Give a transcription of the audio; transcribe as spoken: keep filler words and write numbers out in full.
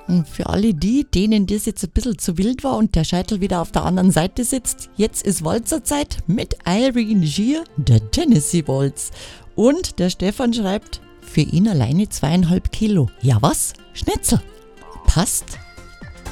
Und für alle die, denen das jetzt ein bisschen zu wild war und der Scheitel wieder auf der anderen Seite sitzt, jetzt ist Walzerzeit mit Irene Gier, der Tennessee Waltz. Und der Stefan schreibt, für ihn alleine zweieinhalb Kilo. Ja was? Schnitzel. Passt.